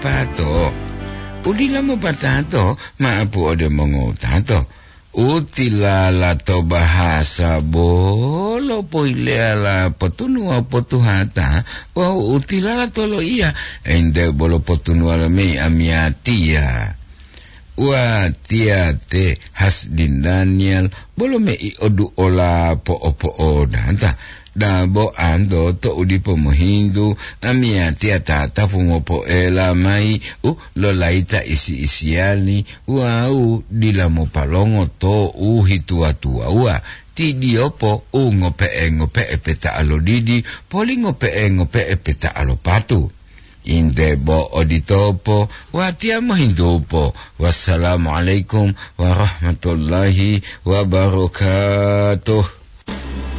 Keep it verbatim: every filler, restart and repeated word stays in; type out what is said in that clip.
pato. Udila mo patato, maapo ode mongo tato. Utilala to bahasa bolo poileala potunua potuhata wa utilala tolo iya ende bolo potunua me amiatia wa tiate hasdin Daniel bolo me i odu ola po opo odanta da bo ando to udipo mohindu amiatia tata fumopo ela mai u lolaita isi isiani wa u dilamo palongo to u hitua tua wa ti diopo u ngope e ngope e peta alo didi poli ngope e ngope e peta alo patu inde bo oditopo wa tia mohindupo. Wassalamualaikum warahmatullahi wabarakatuh.